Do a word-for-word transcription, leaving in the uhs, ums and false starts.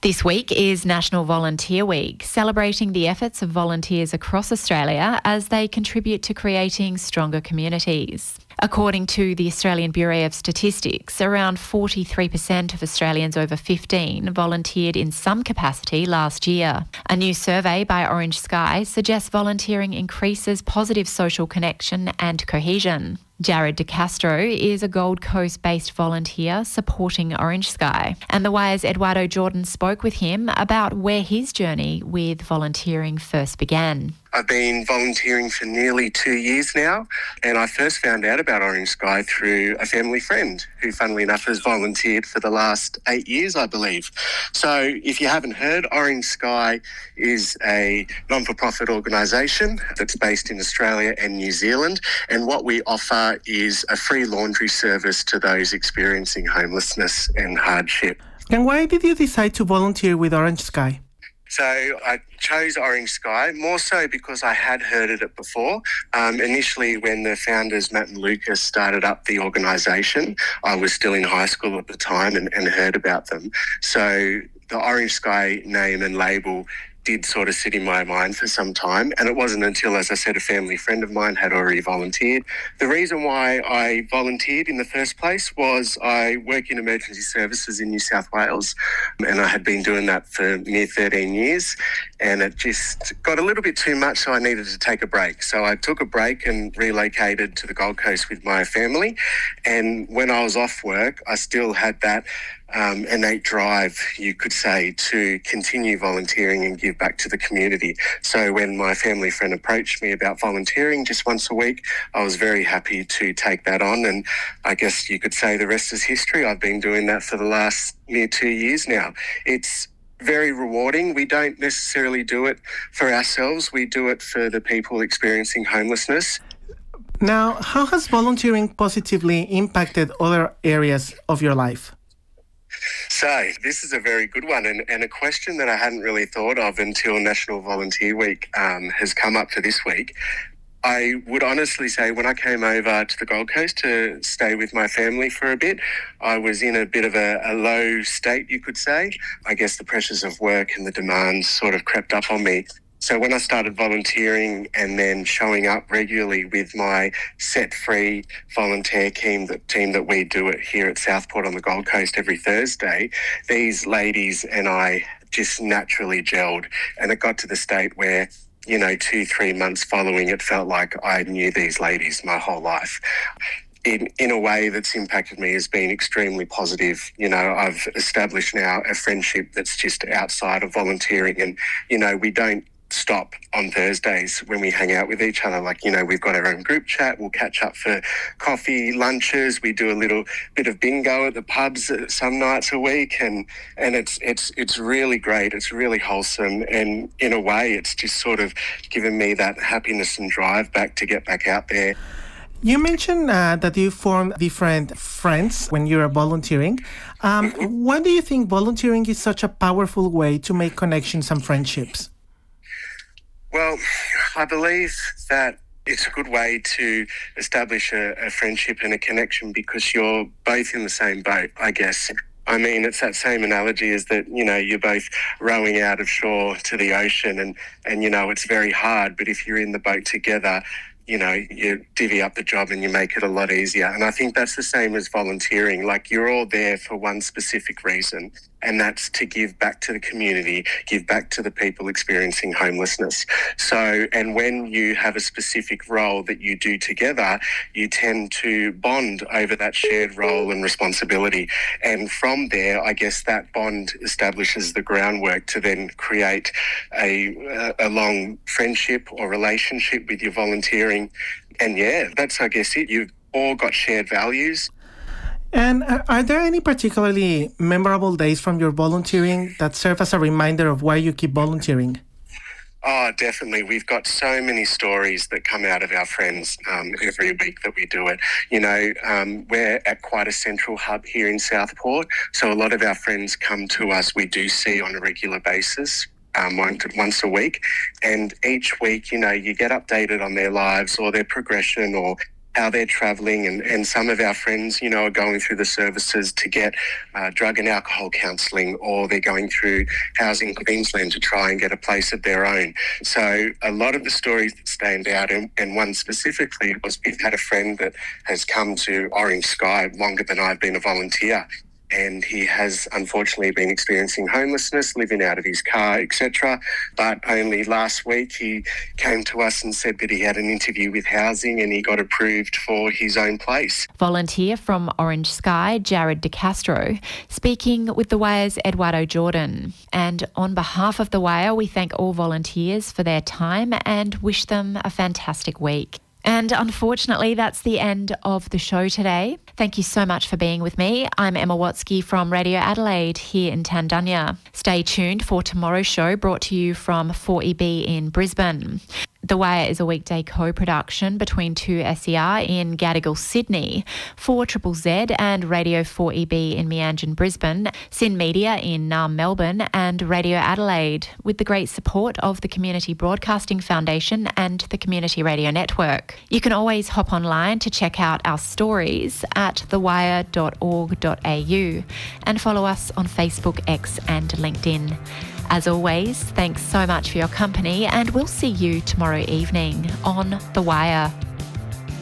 This week is National Volunteer Week, celebrating the efforts of volunteers across Australia as they contribute to creating stronger communities. According to the Australian Bureau of Statistics, around forty-three percent of Australians over fifteen volunteered in some capacity last year. A new survey by Orange Sky suggests volunteering increases positive social connection and cohesion. Jared De Castro is a Gold Coast-based volunteer supporting Orange Sky, and The Wire's Eduardo Jordan spoke with him about where his journey with volunteering first began. I've been volunteering for nearly two years now, and I first found out about Orange Sky through a family friend who, funnily enough, has volunteered for the last eight years, I believe. So if you haven't heard, Orange Sky is a non-for-profit organisation that's based in Australia and New Zealand, and what we offer is a free laundry service to those experiencing homelessness and hardship. And why did you decide to volunteer with Orange Sky? So I chose Orange Sky more so because I had heard of it before. Um, initially, when the founders, Matt and Lucas, started up the organisation, I was still in high school at the time and, and heard about them. So the Orange Sky name and label did sort of sit in my mind for some time. And it wasn't until, as I said, a family friend of mine had already volunteered. The reason why I volunteered in the first place was I work in emergency services in New South Wales, and I had been doing that for near thirteen years, and it just got a little bit too much, so I needed to take a break. So I took a break and relocated to the Gold Coast with my family. And when I was off work, I still had that Um, innate drive, you could say, to continue volunteering and give back to the community. So when my family friend approached me about volunteering just once a week, I was very happy to take that on. And I guess you could say the rest is history. I've been doing that for the last near two years now. It's very rewarding. We don't necessarily do it for ourselves. We do it for the people experiencing homelessness. Now, how has volunteering positively impacted other areas of your life? So this is a very good one, and, and a question that I hadn't really thought of until National Volunteer Week um, has come up for this week. I would honestly say when I came over to the Gold Coast to stay with my family for a bit, I was in a bit of a, a low state, you could say. I guess the pressures of work and the demands sort of crept up on me. So when I started volunteering and then showing up regularly with my set-free volunteer team, the team that we do it here at Southport on the Gold Coast every Thursday, these ladies and I just naturally gelled. And it got to the state where, you know, two, three months following, it felt like I knew these ladies my whole life. In, in a way that's impacted me has been extremely positive. You know, I've established now a friendship that's just outside of volunteering, and, you know, we don't stop on Thursdays when we hang out with each other. Like, you know, we've got our own group chat. We'll catch up for coffee, lunches. We do a little bit of bingo at the pubs some nights a week, and and it's it's it's really great. It's really wholesome, and in a way, it's just sort of given me that happiness and drive back to get back out there. You mentioned uh, that you form different friends when you're volunteering. Um, mm-hmm. Why do you think volunteering is such a powerful way to make connections and friendships? Well, I believe that it's a good way to establish a, a friendship and a connection because you're both in the same boat, I guess. I mean, it's that same analogy as that, you know, you're both rowing out of shore to the ocean and, and, you know, it's very hard. But if you're in the boat together, you know, you divvy up the job and you make it a lot easier. And I think that's the same as volunteering. Like, you're all there for one specific reason, and that's to give back to the community, give back to the people experiencing homelessness. So, and when you have a specific role that you do together, you tend to bond over that shared role and responsibility. And from there, I guess that bond establishes the groundwork to then create a, a long friendship or relationship with your volunteering. And yeah, that's, I guess, it. You've all got shared values. And are there any particularly memorable days from your volunteering that serve as a reminder of why you keep volunteering? Oh, definitely. We've got so many stories that come out of our friends um, every week that we do it. You know, um, we're at quite a central hub here in Southport, so a lot of our friends come to us. We do see on a regular basis. Um, once a week, and each week, you know, you get updated on their lives or their progression or how they're travelling, and, and some of our friends, you know, are going through the services to get uh, drug and alcohol counselling, or they're going through Housing Queensland to try and get a place of their own. So a lot of the stories that stand out, and, and one specifically was we've had a friend that has come to Orange Sky longer than I've been a volunteer. And he has unfortunately been experiencing homelessness, living out of his car, et cetera. But only last week he came to us and said that he had an interview with Housing and he got approved for his own place. Volunteer from Orange Sky, Jared De Castro, speaking with The Wire's Eduardo Jordan. And on behalf of The Wire, we thank all volunteers for their time and wish them a fantastic week. And unfortunately, that's the end of the show today. Thank you so much for being with me. I'm Emma Watsky from Radio Adelaide here in Tandanya. Stay tuned for tomorrow's show, brought to you from four E B in Brisbane. The Wire is a weekday co-production between two S E R in Gadigal, Sydney, four Z Z Z and Radio four E B in Meanjin, Brisbane, Syn Media in Naarm, Melbourne, and Radio Adelaide, with the great support of the Community Broadcasting Foundation and the Community Radio Network. You can always hop online to check out our stories at the wire dot org dot a u and follow us on Facebook, X and LinkedIn. As always, thanks so much for your company, and we'll see you tomorrow evening on The Wire.